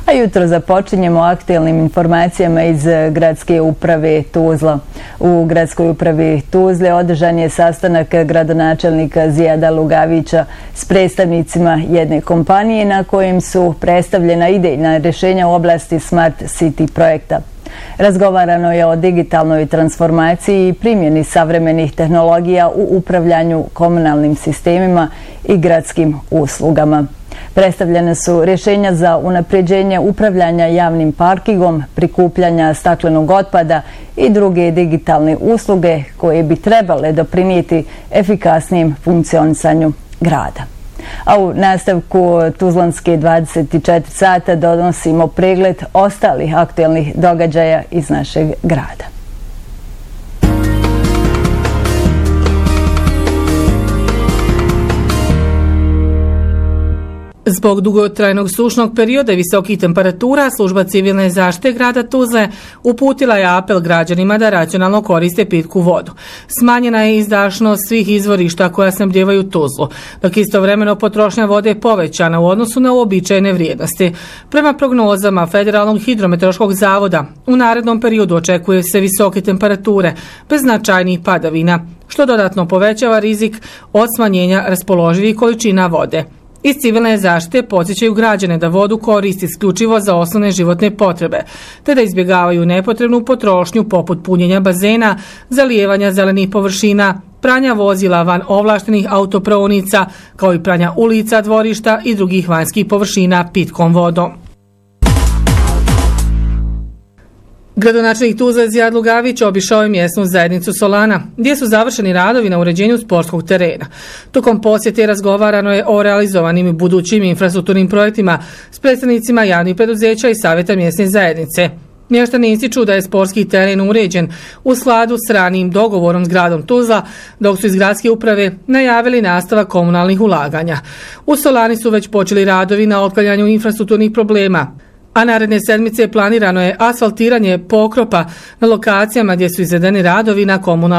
A jutro započinjemo aktuelnim informacijama iz Gradske uprave Tuzla. U Gradskoj upravi Tuzle održan je sastanak gradonačelnika Zijada Lugavića s predstavnicima jedne kompanije na kojem su predstavljena idejna rješenja u oblasti Smart City projekta. Razgovarano je o digitalnoj transformaciji i primjeni savremenih tehnologija u upravljanju komunalnim sistemima i gradskim uslugama. Predstavljene su rješenja za unapređenje upravljanja javnim parkingom, prikupljanja staklenog otpada i druge digitalne usluge koje bi trebale doprinijeti efikasnijem funkcionisanju grada. A u nastavku Tuzlanske 24 sata donosimo pregled ostalih aktuelnih događaja iz našeg grada. Zbog dugotrajnog sušnog perioda i visokih temperatura, služba civilne zaštite grada Tuzle uputila je apel građanima da racionalno koriste pitku vodu. Smanjena je izdašnost svih izvorišta koja snabdijevaju Tuzlu, dok istovremeno potrošnja vode je povećana u odnosu na uobičajene vrijednosti. Prema prognozama Federalnog hidrometeorološkog zavoda, u narednom periodu očekuje se visoke temperature bez značajnih padavina, što dodatno povećava rizik od smanjenja raspoloživih količina vode. Iz civilne zaštite podsjećaju građane da vodu koriste isključivo za osnovne životne potrebe, te da izbjegavaju nepotrebnu potrošnju poput punjenja bazena, zalijevanja zelenih površina, pranja vozila van ovlaštenih autopraonica, kao i pranja ulica, dvorišta i drugih vanjskih površina pitkom vodom. Gradonačelnik Tuzle Zijad Lugavić obišao je mjesnu zajednicu Solana, gdje su završeni radovi na uređenju sportskog terena. Tokom posjete razgovarano je o realizovanim i budućim infrastrukturnim projektima s predstavnicima javnih preduzeća i savjeta mjesne zajednice. Mještani ističu da je sportski teren uređen u skladu s ranijim dogovorom s gradom Tuzla, dok su iz gradske uprave najavili nastavak komunalnih ulaganja. U Solani su već počeli radovi na otklanjanju infrastrukturnih problema, a naredne sedmice planirano je asfaltiranje pokropa na lokacijama gdje su izvedeni radovi na komunalnom